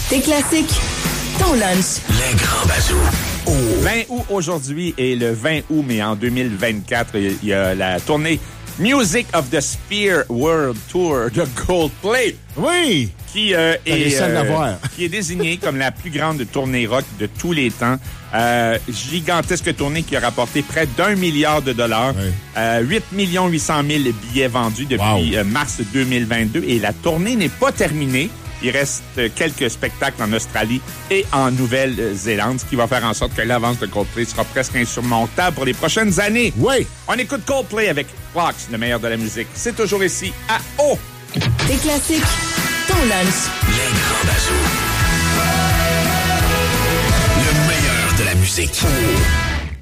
Tes classiques, ton lunch. Les grands bazous. 20 août aujourd'hui et le 20 août, mais en 2024, il y a la tournée Music of the Sphere World Tour de Coldplay. Oui! Qui est désignée comme la plus grande tournée rock de tous les temps. Gigantesque tournée qui a rapporté près d'1 milliard de dollars. Oui. 8 800 000 billets vendus depuis mars 2022. Et la tournée n'est pas terminée. Il reste quelques spectacles en Australie et en Nouvelle-Zélande, ce qui va faire en sorte que l'avance de Coldplay sera presque insurmontable pour les prochaines années. Oui. On écoute Coldplay avec Clocks, le meilleur de la musique. C'est toujours ici à O. Tes classiques, ton lunch. Les grands bazous. Le meilleur de la musique.